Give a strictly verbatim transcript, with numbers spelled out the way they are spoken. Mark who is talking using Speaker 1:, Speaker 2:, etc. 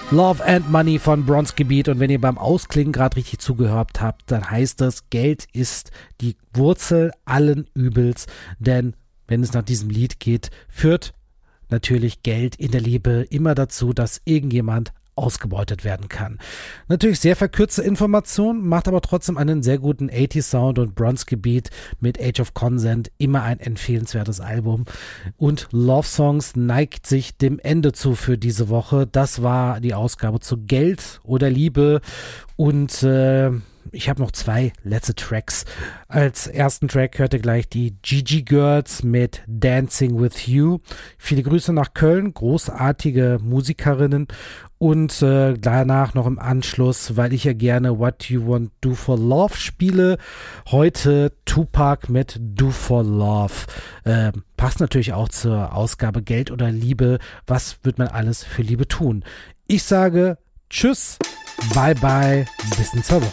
Speaker 1: Love and Money von Bronski Beat. Und wenn ihr beim Ausklingen gerade richtig zugehört habt, dann heißt das, Geld ist die Wurzel allen Übels. Denn wenn es nach diesem Lied geht, führt natürlich Geld in der Liebe immer dazu, dass irgendjemand ausgebeutet werden kann. Natürlich sehr verkürzte Information, macht aber trotzdem einen sehr guten achtziger Sound und Bronski Beat mit Age of Consent immer ein empfehlenswertes Album. Und Love Songs neigt sich dem Ende zu für diese Woche. Das war die Ausgabe zu Geld oder Liebe und äh, ich habe noch zwei letzte Tracks. Als ersten Track hört ihr gleich die Gigi Girls mit Dancing With You. Viele Grüße nach Köln, großartige Musikerinnen. Und äh, danach noch im Anschluss, weil ich ja gerne What You Want Do For Love spiele, heute Tupac mit Do For Love. Äh, passt natürlich auch zur Ausgabe Geld oder Liebe. Was wird man alles für Liebe tun? Ich sage Tschüss, bye bye, bis in zwei Wochen.